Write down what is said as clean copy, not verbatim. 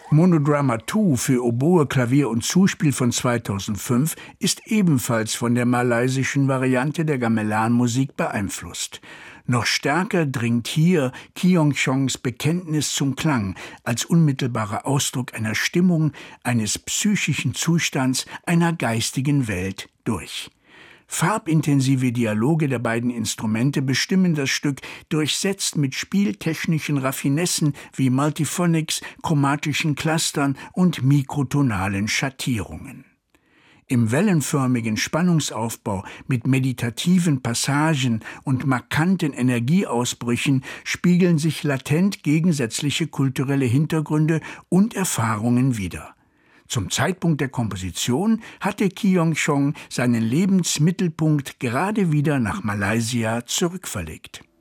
Monodrama 2 für Oboe, Klavier und Zuspiel von 2005 ist ebenfalls von der malaysischen Variante der Gamelan-Musik beeinflusst. Noch stärker dringt hier Keong Chongs Bekenntnis zum Klang als unmittelbarer Ausdruck einer Stimmung, eines psychischen Zustands, einer geistigen Welt durch. Farbintensive Dialoge der beiden Instrumente bestimmen das Stück, durchsetzt mit spieltechnischen Raffinessen wie Multiphonics, chromatischen Clustern und mikrotonalen Schattierungen. Im wellenförmigen Spannungsaufbau mit meditativen Passagen und markanten Energieausbrüchen spiegeln sich latent gegensätzliche kulturelle Hintergründe und Erfahrungen wider. Zum Zeitpunkt der Komposition hatte Keong Chong seinen Lebensmittelpunkt gerade wieder nach Malaysia zurückverlegt.